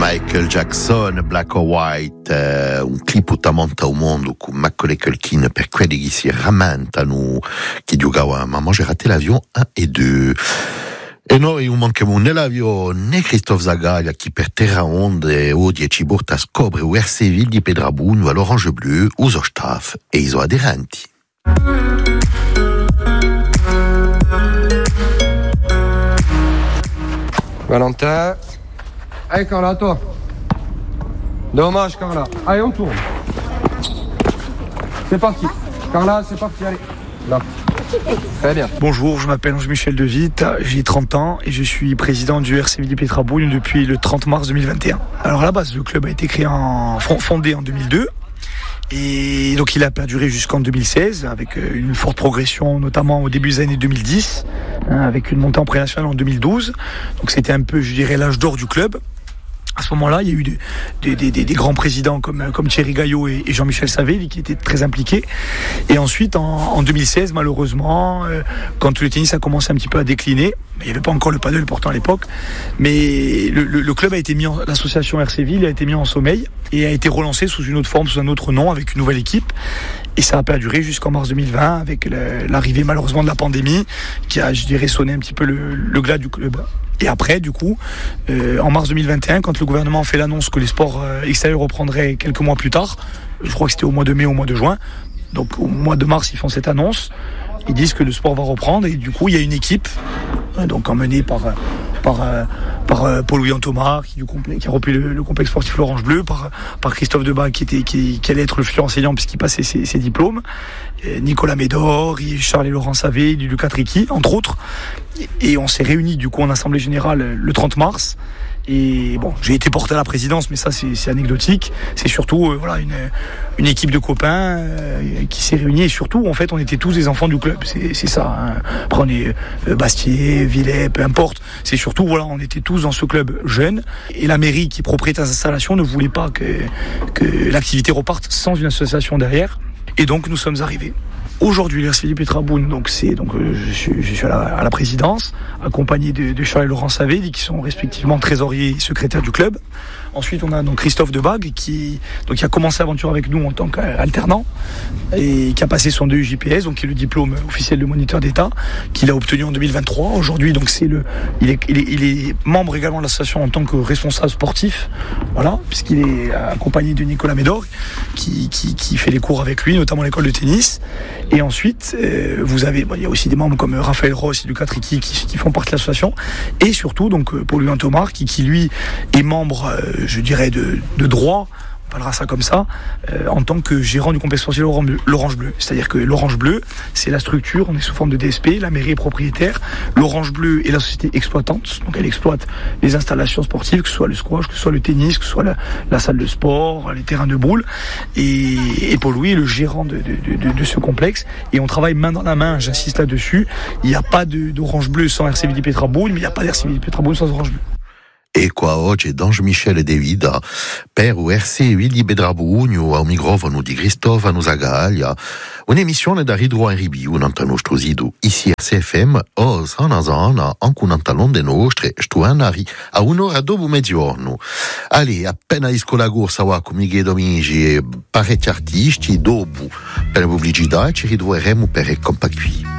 Michael Jackson, Black or White, un clip utamente al mondo con Macaulay Culkin per quelli che si rammentano che giocava Maman j'ai raté l'avion 1 e 2. E noi non manchiamo né l'avion né Christophe Zagaglia che per terra onde oggi ci porta a scoprire o RC di Pedrabugno all'Orange Bleu, uso staff e i suoi aderenti. Valentin. Allez Carla, toi. Dommage Carla. Allez, on tourne. C'est parti. Carla, c'est parti, allez. Là. Très bien. Bonjour, je m'appelle Ange-Michel De Witt, j'ai 30 ans et je suis président du RC Villiers Pedrabugno depuis le 30 mars 2021. Alors à la base, le club a été fondé en 2002. Et donc il a perduré jusqu'en 2016 avec une forte progression, notamment au début des années 2010, avec une montée en pré-nationale en 2012. Donc c'était un peu, je dirais, l'âge d'or du club. À ce moment-là, il y a eu des grands présidents comme Thierry Gaillot et Jean-Michel Savelli qui étaient très impliqués. Et ensuite, en 2016, malheureusement, quand le tennis a commencé un petit peu à décliner, il n'y avait pas encore le paddle pourtant à l'époque, mais le club a été l'association RC-Ville a été mis en sommeil et a été relancé sous une autre forme, sous un autre nom, avec une nouvelle équipe. Et ça a perduré jusqu'en mars 2020 avec l'arrivée malheureusement de la pandémie qui a, je dirais, sonné un petit peu le glas du club. Et après, du coup, en mars 2021, quand le gouvernement a fait l'annonce que les sports extérieurs reprendraient quelques mois plus tard, je crois que c'était au mois de mai, au mois de juin, donc au mois de mars, ils font cette annonce, ils disent que le sport va reprendre, et du coup, il y a une équipe, donc emmenée par Paul-Louis Thomas, qui a repris le complexe sportif l'Orange Bleu, par Christophe Debac, qui allait être le futur enseignant puisqu'il passait ses diplômes, Nicolas Médor, Charles et Laurent Savé, Lucas Tricky, entre autres. Et on s'est réunis du coup en assemblée générale le 30 mars. Et bon, j'ai été porté à la présidence, mais ça c'est anecdotique. C'est surtout une équipe de copains qui s'est réunie, et surtout en fait on était tous des enfants du club. C'est ça. Hein. Après on est Bastier, Villers, peu importe. C'est surtout on était tous dans ce club jeune. Et la mairie qui est propriétaire des installations ne voulait pas que l'activité reparte sans une association derrière. Et donc nous sommes arrivés. Aujourd'hui, l'RC Villiers Pedrabugno, je suis à la présidence, accompagné de Charles et Laurent Savelli, qui sont respectivement trésoriers et secrétaires du club. Ensuite, on a donc Christophe Debac, qui a commencé l'aventure avec nous en tant qu'alternant, et qui a passé son DE JPS, donc qui est le diplôme officiel de moniteur d'État, qu'il a obtenu en 2023. Aujourd'hui, donc il est membre également de l'association en tant que responsable sportif, voilà, puisqu'il est accompagné de Nicolas Médor, qui fait les cours avec lui, notamment l'école de tennis. Et ensuite, il y a aussi des membres comme Raphaël Ross et Lucas Tricky qui font partie de l'association. Et surtout, donc, Paul-Louis Thomas, qui lui est membre, je dirais, de droit, on parlera ça comme ça, en tant que gérant du complexe sportif l'Orange Bleu. C'est-à-dire que l'Orange Bleu, c'est la structure, on est sous forme de DSP, la mairie est propriétaire, l'Orange Bleu est la société exploitante, donc elle exploite les installations sportives, que ce soit le squash, que ce soit le tennis, que ce soit la salle de sport, les terrains de boules, et Paul-Louis est le gérant de ce complexe, et on travaille main dans la main, j'insiste là-dessus, il n'y a pas d'Orange Bleu sans RC Villiers Pedrabugno, mais il n'y a pas d'RC Villiers Pedrabugno sans Orange Bleu. E qua oggi Ange-Michel De Witt per RC Villiers Pedrabugno al microfono di Cristofano Zagaglia, un'emissione da ridro in ribio nel nostro sito ici RCFM o sana anche nel l'onde nostre stuanari a un'ora dopo mezzogiorno. Ali appena isco la corsa qua con Miguel Dominghi e parecchi artisti dopo per la pubblicità ci ritroveremo per il compa qui.